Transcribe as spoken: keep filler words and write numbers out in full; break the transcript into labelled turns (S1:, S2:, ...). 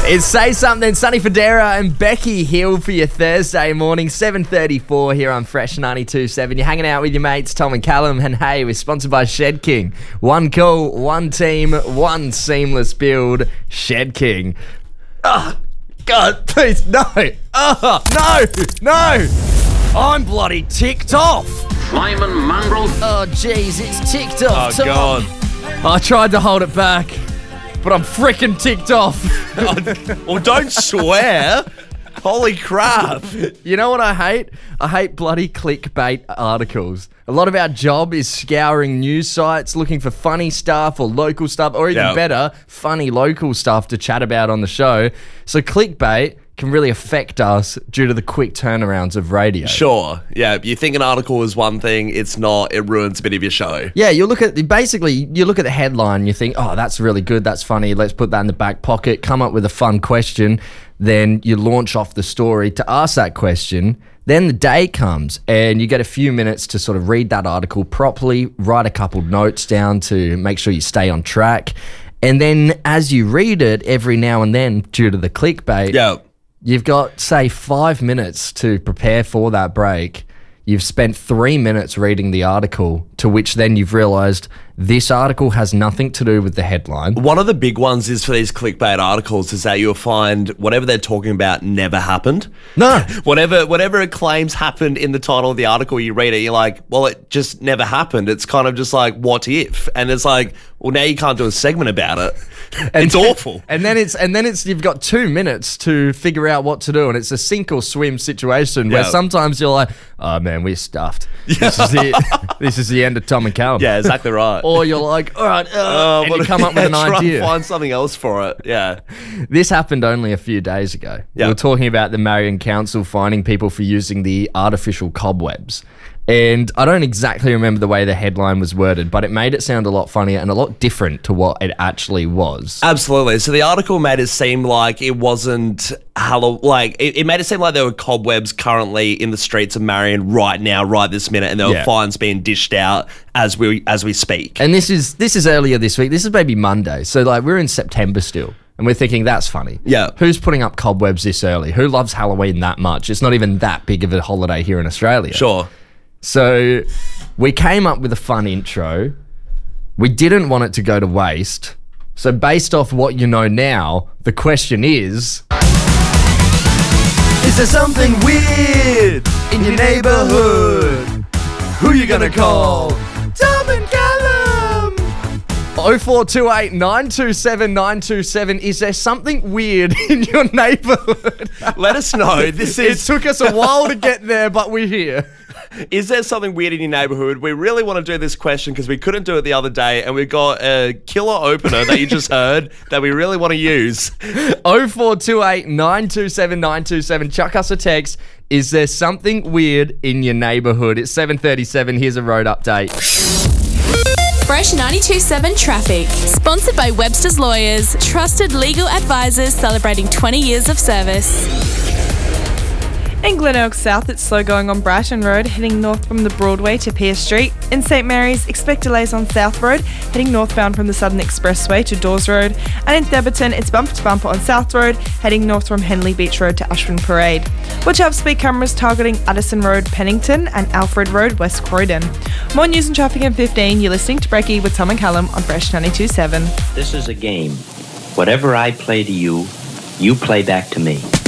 S1: It's Say Something, Sonny Fodera and Becky Hill for your Thursday morning, seven thirty-four here on Fresh ninety-two point seven. You're hanging out with your mates, Tom and Callum, and hey, we're sponsored by Shed King. One call, one team, one seamless build, Shed King. Oh, God, please, no. Oh, no, no. I'm bloody ticked off.
S2: Lyman Mongrel.
S1: Oh, jeez, it's ticked off,
S3: Oh,
S1: Tom.
S3: God.
S1: I tried to hold it back, but I'm freaking ticked off.
S3: Well, don't swear. Holy crap.
S1: You know what I hate? I hate bloody clickbait articles. A lot of our job is scouring news sites, looking for funny stuff or local stuff, or even
S3: Yeah.
S1: better, funny local stuff to chat about on the show. So clickbait can really affect us due to the quick turnarounds of radio.
S3: Sure. Yeah, you think an article is one thing, it's not. It ruins a bit of your show.
S1: Yeah, you look at basically you look at the headline, you think, oh, that's really good, that's funny. Let's put that in the back pocket. Come up with a fun question, then you launch off the story to ask that question. Then the day comes, and you get a few minutes to sort of read that article properly, write a couple notes down to make sure you stay on track, and then as you read it, every now and then, due to the clickbait,
S3: Yeah.
S1: you've got, say, five minutes to prepare for that break. You've spent three minutes reading the article, to which then you've realised this article has nothing to do with the headline.
S3: One of the big ones is for these clickbait articles is that you'll find whatever they're talking about never happened.
S1: No.
S3: Whatever whatever it claims happened in the title of the article, you read it, you're like, well, it just never happened. It's kind of just like, what if? And it's like, well, now you can't do a segment about it. It's awful.
S1: And then it's and then it's you've got two minutes to figure out what to do, and it's a sink or swim situation where
S3: Yeah.
S1: sometimes you're like, oh man, we're stuffed. This is it. This is the end of Tom and Callum.
S3: Yeah, exactly right.
S1: Or you're like, all right, uh,
S3: Oh,
S1: and
S3: but-
S1: you come up with an
S3: yeah, try
S1: idea.
S3: and find something else for it. Yeah.
S1: This happened only a few days ago.
S3: Yeah.
S1: We were talking about the Marion Council fining people for using the artificial cobwebs. And I don't exactly remember the way the headline was worded, but it made it sound a lot funnier and a lot different to what it actually was.
S3: Absolutely. So the article made it seem like it wasn't Hallow. Like it, it made it seem like there were cobwebs currently in the streets of Marion right now, right this minute, and there were
S1: Yeah.
S3: fines being dished out as we as we speak.
S1: And this is this is earlier this week. This is maybe Monday. So like we're in September still. And we're thinking, that's funny.
S3: Yeah.
S1: Who's putting up cobwebs this early? Who loves Halloween that much? It's not even that big of a holiday here in Australia.
S3: Sure.
S1: So we came up with a fun intro. We didn't want it to go to waste. So based off what you know now, the question is... Is there something weird in your neighbourhood? Who you gonna call? Tom and Callum! oh four two eight, nine two seven, nine two seven. Is there something weird in your neighbourhood?
S3: Let us know. This
S1: It
S3: is
S1: took us a while to get there, but we're here.
S3: Is there something weird in your neighborhood? We really want to do this question because we couldn't do it the other day, and we've got a killer opener that you just heard that we really want to use.
S1: oh four two eight, nine two seven, nine two seven. Chuck us a text. Is there something weird in your neighbourhood? It's seven thirty-seven. Here's a road update.
S4: Fresh ninety-two point seven Traffic. Sponsored by Webster's Lawyers. Trusted legal advisors celebrating twenty years of service.
S5: In Glenelg South, it's slow going on Brighton Road, heading north from the Broadway to Pierce Street. In St Mary's, expect delays on South Road, heading northbound from the Southern Expressway to Dawes Road. And in Theberton, it's bumper to bumper on South Road, heading north from Henley Beach Road to Ashwin Parade. Watch out for speed cameras targeting Addison Road, Pennington, and Alfred Road, West Croydon. More news and traffic in fifteen. You're listening to Brekkie with Tom and Callum on Fresh ninety-two point seven.
S6: This is a game. Whatever I play to you, you play back to me.